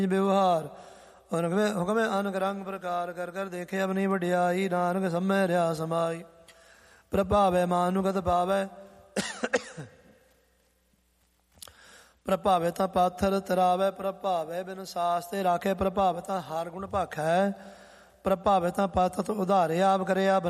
ਵਿਵਹਾਰ ਹੁਕਮੇ ਅਨਕ ਰੰਗ ਪ੍ਰਕਾਰ ਕਰ ਕਰ ਦੇਖੇ ਆਪਣੀ ਵਡਿਆਈ। ਨਾਨਕ ਸਮੈ ਰਿਆ ਸਮਾਈ ਪ੍ਰਭਾਵੈ ਮਾਨੁਗਤ ਪਾਵੈ। ਪ੍ਰਭਾਵੈ ਤਾਂ ਪਾਥਰ ਤਰਾਵੈ ਪ੍ਰਭਾਵੈ ਬਿਨ ਸਾਸ ਤੇ ਰਾਖੇ। ਪ੍ਰਭਾਵੈ ਤਾਂ ਹਰ ਗੁਣ ਭਾਖੈ ਪ੍ਰਭਾਵੈ ਤਾਂ ਪਤ ਉਧਾਰੇ ਆਪ ਕਰਿਆ